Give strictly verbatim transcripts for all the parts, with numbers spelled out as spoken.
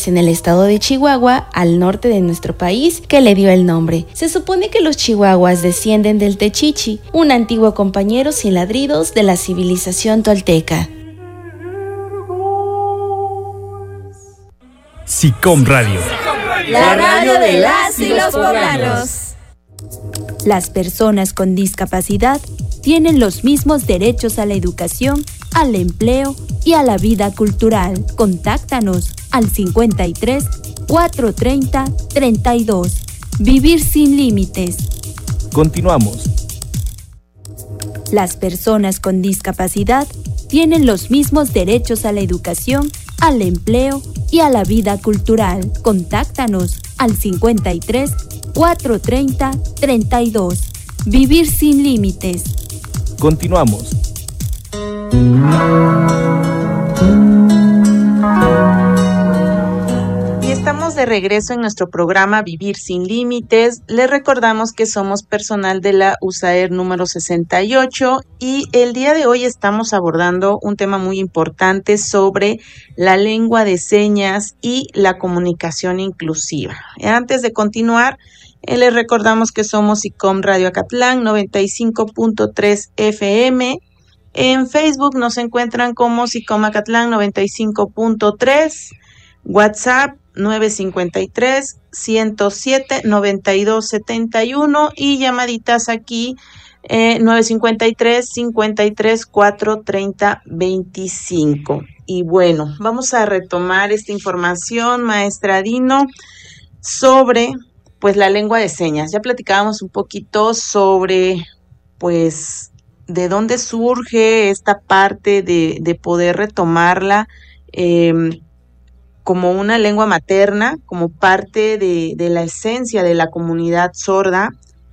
en el estado de Chihuahua, al norte de nuestro país, que le dio el nombre. Se supone que los chihuahuas descienden del techichi, un antiguo compañero sin ladridos de la civilización tolteca. SICOM Radio, la radio de las y los poblanos. Las personas con discapacidad tienen los mismos derechos a la educación, al empleo y a la vida cultural. Contáctanos al cincuenta y tres, cuatrocientos treinta, treinta y dos. Vivir sin límites. Continuamos. Las personas con discapacidad tienen los mismos derechos a la educación, al empleo y a la vida cultural. Contáctanos al cincuenta y tres, cuatrocientos treinta, treinta y dos. Vivir sin límites. Continuamos. Y estamos de regreso en nuestro programa Vivir sin Límites. Les recordamos que somos personal de la USAER número sesenta y ocho y el día de hoy estamos abordando un tema muy importante sobre la lengua de señas y la comunicación inclusiva. Antes de continuar, eh, les recordamos que somos SICOM Radio Acatlán noventa y cinco punto tres F M. En Facebook nos encuentran como SICOM Acatlán noventa y cinco punto tres, WhatsApp nueve cinco tres, ciento siete, noventa y dos setenta y uno y llamaditas aquí eh, nueve cinco tres, cincuenta y tres, cuatro treinta, veinticinco. Y bueno, vamos a retomar esta información, maestra Dino, sobre pues la lengua de señas. Ya platicábamos un poquito sobre pues de dónde surge esta parte de, de poder retomarla eh, como una lengua materna, como parte de, de la esencia de la comunidad sorda.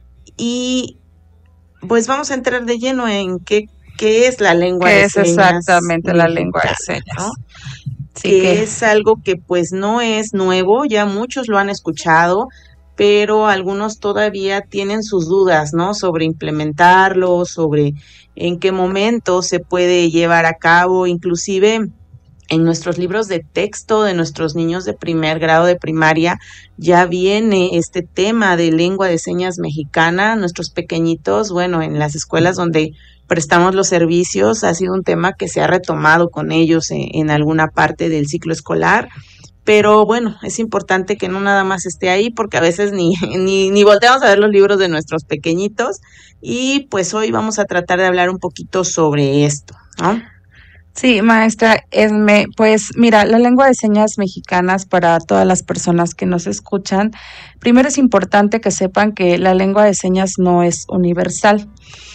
Y pues vamos a entrar de lleno en qué, qué es la lengua de señas. ¿Qué es exactamente la lengua de señas? ¿No? Sí, que, que es algo que pues no es nuevo, ya muchos lo han escuchado, pero algunos todavía tienen sus dudas, ¿no? Sobre implementarlo, sobre en qué momento se puede llevar a cabo, inclusive en nuestros libros de texto de nuestros niños de primer grado de primaria ya viene este tema de lengua de señas mexicana. Nuestros pequeñitos, bueno, en las escuelas donde prestamos los servicios ha sido un tema que se ha retomado con ellos en, en alguna parte del ciclo escolar. Pero bueno, es importante que no nada más esté ahí porque a veces ni, ni, ni volteamos a ver los libros de nuestros pequeñitos y pues hoy vamos a tratar de hablar un poquito sobre esto, ¿no? Sí, maestra Esme, pues mira, la lengua de señas mexicanas para todas las personas que nos escuchan, primero es importante que sepan que la lengua de señas no es universal,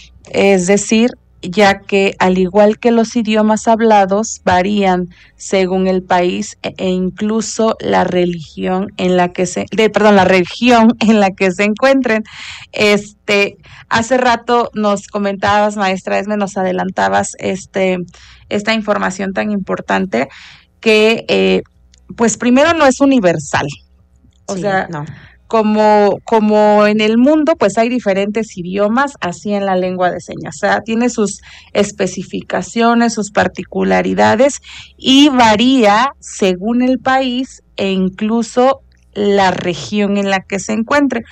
es decir, ya que al igual que los idiomas hablados varían según el país e incluso la religión en la que se, de, perdón, la región en la que se encuentren. Este, hace rato nos comentabas, maestra Esme, nos adelantabas este, esta información tan importante que, eh, pues primero no es universal, o Sí, sea, no. Como, como en el mundo, pues hay diferentes idiomas, así en la lengua de señas. O sea, tiene sus especificaciones, sus particularidades y varía según el país e incluso la región en la que se encuentre.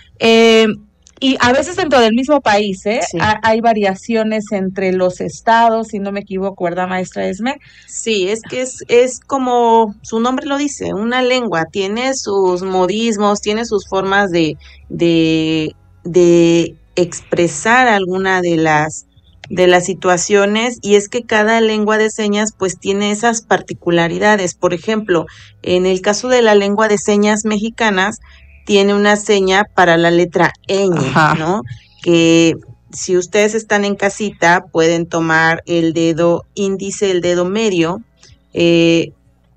Eh, y a veces dentro del mismo país, ¿eh? Sí. Ha, hay variaciones entre los estados, si no me equivoco, ¿verdad, maestra Esme? Sí, es que es, es como su nombre lo dice, una lengua, tiene sus modismos, tiene sus formas de, de, de expresar alguna de las, de las situaciones, y es que cada lengua de señas pues tiene esas particularidades. Por ejemplo, en el caso de la lengua de señas mexicanas, tiene una seña para la letra ñ, Ajá. ¿no? Que si ustedes están en casita, pueden tomar el dedo índice, el dedo medio, eh,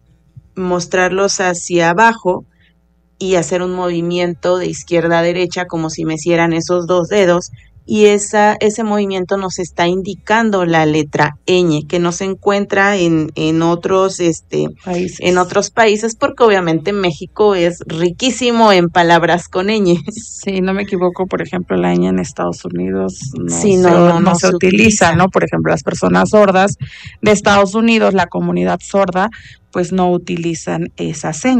mostrarlos hacia abajo y hacer un movimiento de izquierda a derecha como si me hicieran esos dos dedos, y esa, ese movimiento nos está indicando la letra ñ, que no se encuentra en, en otros este Países. en otros países, porque obviamente México es riquísimo en palabras con ñ. Sí, no me equivoco, por ejemplo, la ñ en Estados Unidos no, Sí, se, no, no, no no se se utiliza, utiliza. ¿no? Por ejemplo, las personas sordas de Estados Unidos, la comunidad sorda, pues no utilizan esa seña.